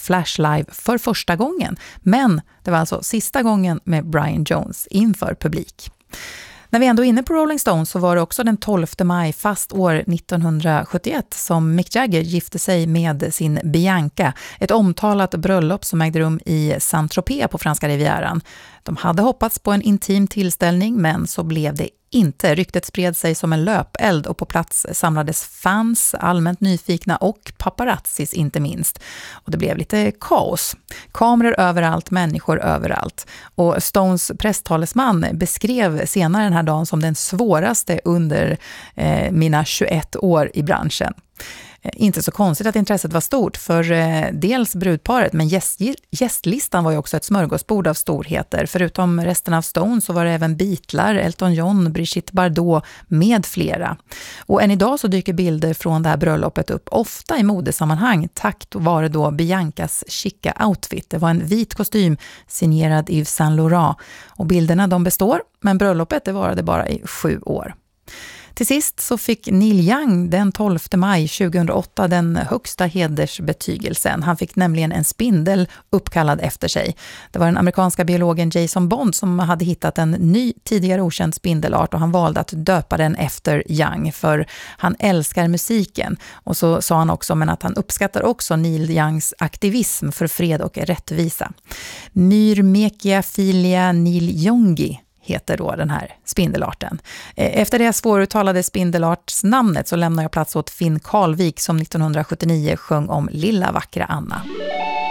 Flash Live för första gången. Men det var alltså sista gången med Brian Jones inför publik. När vi ändå är inne på Rolling Stones så var det också den 12 maj fast år 1971 som Mick Jagger gifte sig med sin Bianca. Ett omtalat bröllop som ägde rum i Saint-Tropez på franska rivieran. De hade hoppats på en intim tillställning men så blev det inte. Ryktet spred sig som en löpeld och på plats samlades fans, allmänt nyfikna och paparazzis inte minst. Och det blev lite kaos. Kameror överallt, människor överallt. Och Stones presstalesman beskrev senare den här dagen som den svåraste under mina 21 år i branschen. Inte så konstigt att intresset var stort för dels brudparet, men gästlistan var ju också ett smörgåsbord av storheter. Förutom resten av Stones så var det även Beatles, Elton John, Brigitte Bardot med flera. Och än idag så dyker bilder från det här bröllopet upp ofta i modesammanhang tack vare då Biancas chicka outfit. Det var en vit kostym signerad Yves Saint Laurent och bilderna de består, men bröllopet det varade bara i 7 år. Till sist så fick Neil Young den 12 maj 2008 den högsta hedersbetygelsen. Han fick nämligen en spindel uppkallad efter sig. Det var den amerikanska biologen Jason Bond som hade hittat en ny tidigare okänd spindelart och han valde att döpa den efter Young för han älskar musiken. Och så sa han också men att han uppskattar också Neil Youngs aktivism för fred och rättvisa. Myrmekia niljongi heter då den här spindelarten. Efter det svåruttalade spindelartsnamnet så lämnar jag plats åt Finn Karlvik som 1979 sjöng om Lilla vackra Anna.